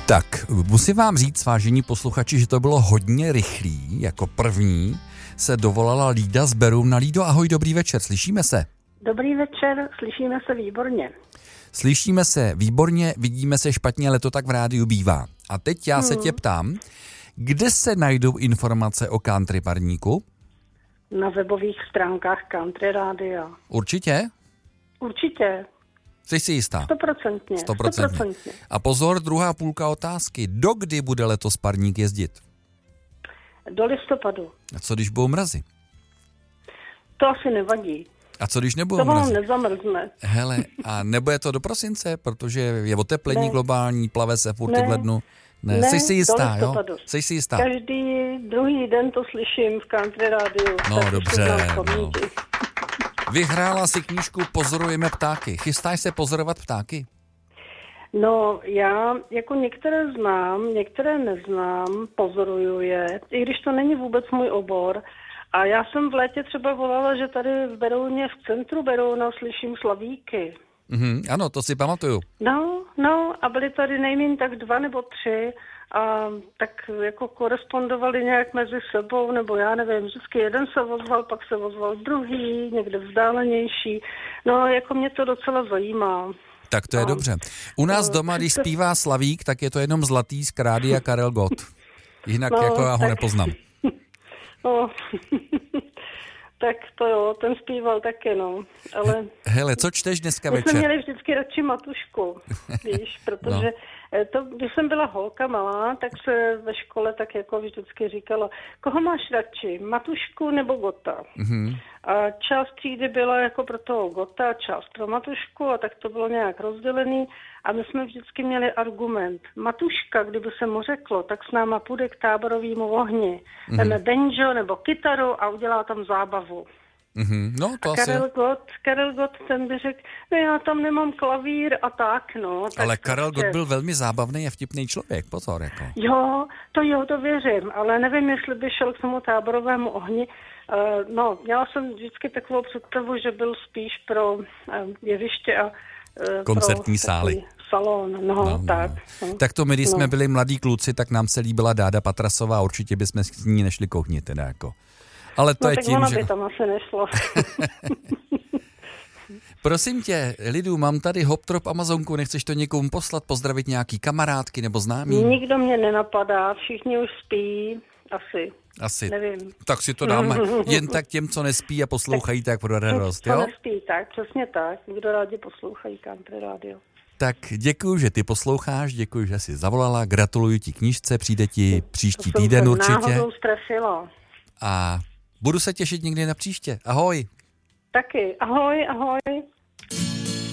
Tak, musím vám říct, vážení posluchači, že to bylo hodně rychlý. Jako první se dovolala Lída z Berouna. Lído, ahoj, dobrý večer, slyšíme se? Dobrý večer, slyšíme se výborně. Slyšíme se výborně, vidíme se špatně, ale to tak v rádiu bývá. A teď já se tě ptám, kde se najdou informace o Country Parníku? Na webových stránkách Country Rádia. Určitě? Určitě. Jsi si jistá? 100%. 100%. A pozor, druhá půlka otázky. Dokdy bude letos Parník jezdit? Do listopadu. A co když budou mrazy? To asi nevadí. A co když nebudou to vám mrazy? nezamrzne. Hele, a nebude to do prosince, protože je oteplení globální, plave se furt v lednu. Ne, jsi si jistá, jo? Jsi si jistá. Každý druhý den to slyším v Country Rádiu. No dobře, no. Vyhrála si knížku Pozorujeme ptáky. Chystáš se pozorovat ptáky? No, já jako některé znám, některé neznám, pozoruju je, i když to není vůbec můj obor. A já jsem v létě třeba volala, že tady v Berouně, v centru Berouna slyším slavíky. Ano, to si pamatuju. No, a byli tady nejméně tak 2 nebo 3 a tak jako korespondovali nějak mezi sebou, nebo já nevím, vždycky jeden se ozval, pak se ozval druhý, někde vzdálenější. No, jako mě to docela zajímá. Tak to je dobře. U nás doma, když zpívá Slavík, tak je to jenom Zlatý z Rádia Karel Gott. Jinak jako já ho nepoznám. No, tak to jo, ten zpíval taky, no, ale... Hele, co čteš dneska večer? My jsme měli vždycky radši Matušku, víš, protože když jsem byla holka malá, tak se ve škole tak jako vždycky říkalo, koho máš radši, Matušku nebo Gotta? A část třídy byla jako pro toho Gotta, část pro Matušku a tak to bylo nějak rozdělený a my jsme vždycky měli argument. Matuška, kdyby se mu řeklo, tak s náma půjde k táborovému ohni. Veme banjo nebo kytaru a udělá tam zábavu. No, to a Karel Gott, ten by řekl, no já tam nemám klavír a tak, no. Tak ale Karel Gott byl velmi zábavný a vtipný člověk, pozor, jako. Jo, to věřím, ale nevím, jestli by šel k tomu táborovému ohni. No, měla jsem vždycky takovou představu, že byl spíš pro jeviště a koncertní sály. Salon, tak. No. Tak to my, když jsme byli mladí kluci, tak nám se líbila Dáda Patrasová, určitě bychom s ní nešli kohnit, teda jako. Ale to je tak tím, ona že... by tam asi nešlo. Prosím tě, Lidu, mám tady Hoptrop Amazonku, nechceš to někomu poslat, pozdravit nějaký kamarádky nebo známý? Nikdo mě nenapadá, všichni už spí, asi. Nevím. Tak si to dáme jen tak těm, co nespí a poslouchají, tak pro radost, jo? Co nespí, tak, přesně tak. Kdo rádi poslouchají Country Radio. Tak děkuju, že ty posloucháš, děkuju, že jsi zavolala, gratuluju ti knížce, přijde ti příští týden určitě. Náhodou strefila. A budu se těšit někdy na příště. Ahoj. Taky. Ahoj.